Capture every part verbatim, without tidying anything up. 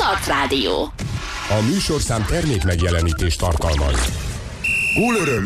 Start Rádió. A műsorszám termék megjelenítést tartalmaz. Gól öröm!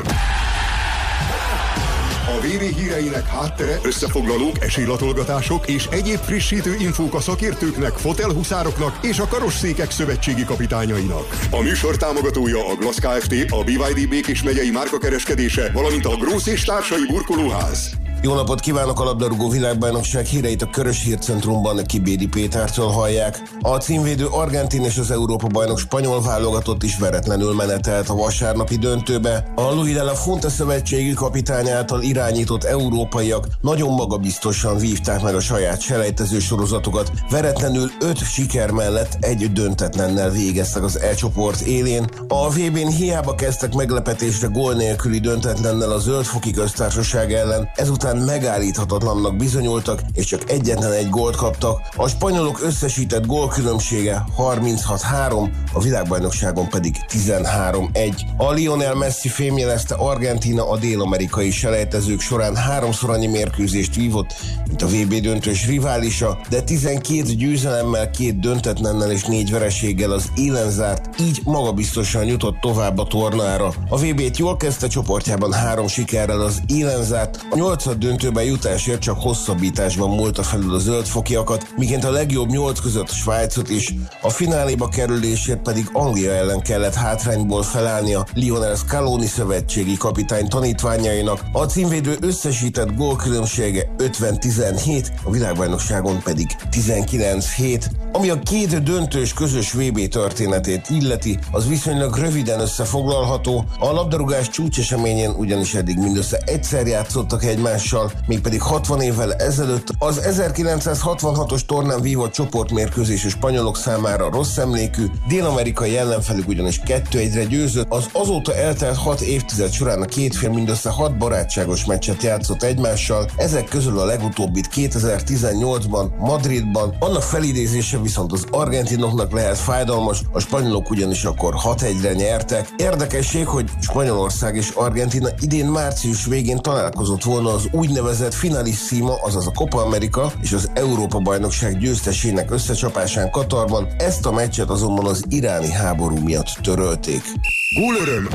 A vé bé híreinek háttere, összefoglalók, esélylatolgatások és egyéb frissítő infók a szakértőknek, fotelhuszároknak és a karosszékek szövetségi kapitányainak. A műsor támogatója a Glass Kft., a bé vé dé Békés megyei márkakereskedése, valamint a Grósz és társai burkolóház. Jó napot kívánok! A labdarúgó világbajnokság híreit a Körös Hírcentrumban Kibédi Pétertől hallják. A címvédő argentin és az Európa-bajnok spanyol válogatott is veretlenül menetelt a vasárnapi döntőbe. A Luis de la Fuente szövetségi kapitány által irányított európaiak nagyon magabiztosan vívták meg a saját selejtező sorozatokat. Veretlenül öt siker mellett egy döntetlennel végeztek az E csoport élén. A vé bén hiába kezdtek meglepetésre gól nélküli döntetlennel a Zöld-foki Köztársaság ellen, ezután megállíthatatlannak bizonyultak, és csak egyetlen egy gólt kaptak. A spanyolok összesített gólkülönbsége harminchat három, a világbajnokságon pedig tizenhárom egy. A Lionel Messi fémjelezte, Argentína a dél-amerikai selejtezők során háromszor annyi mérkőzést vívott, mint a vé bé döntős riválisa, de tizenkét győzelemmel, két döntetlennel és négy vereséggel az élen zárt, így magabiztosan jutott tovább a tornára. A vé bét jól kezdte, csoportjában három sikerrel az élen zárt, a nyolcad döntőben jutásért csak hosszabbításban múlta felül a zöldfokiakat, miként a legjobb nyolc között Svájcot is, a fináléba kerülésért pedig Anglia ellen kellett hátrányból felállnia Lionel Scaloni szövetségi kapitány tanítványainak. A címvédő összesített gólkülönbsége ötven tizenhét, a világbajnokságon pedig tizenkilenc hét. Ami a két döntős közös vé bé történetét illeti, az viszonylag röviden összefoglalható. A labdarúgás csúcseseményén ugyanis eddig mindössze egyszer játszottak egymással, mégpedig hatvan évvel ezelőtt. Az ezerkilencszázhatvanhatos tornán vívott csoportmérkőzés a spanyolok számára rossz emlékű, dél-amerikai ellenfelük ugyanis kettő egyre győzött. Az azóta eltelt hat évtized során a két fél mindössze hat barátságos meccset játszott egymással, ezek közül a legutóbbit kétezer-tizennyolcban Madridban. Annak felidézése viszont az argentinoknak lehet fájdalmas, a spanyolok ugyanis akkor hat egyre nyertek. Érdekesség, hogy Spanyolország és Argentína idén március végén találkozott volna az úgynevezett finalissima, azaz a Copa America és az Európa-bajnokság győztesének összecsapásán Katarban. Ezt a meccset azonban az iráni háború miatt törölték. Gól öröm!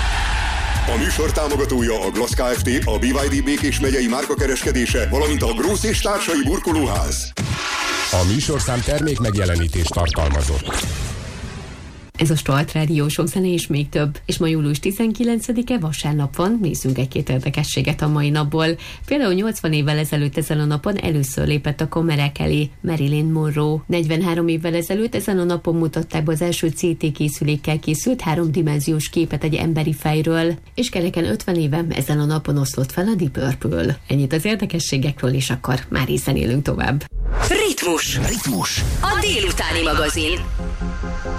A műsor támogatója a Glass Kft., a bé vé dé Békés megyei márkakereskedése, valamint a Grósz és társai burkolóház. A műsorszám termék megjelenítést tartalmazott. Ez a Start Rádió, sok zene és még több. És ma július tizenkilencedike, vasárnap van, nézzünk egy-két érdekességet a mai napból. Például nyolcvan évvel ezelőtt ezen a napon először lépett a kamerák elé Marilyn Monroe. negyvenhárom évvel ezelőtt ezen a napon mutatták be az első cé té készülékkel készült háromdimenziós képet egy emberi fejről. És kereken ötven éve ezen a napon oszlott fel a Deep Purple. Ennyit az érdekességekről, és akkor már hiszen élünk tovább. Ritmus. Ritmus. A délutáni magazin.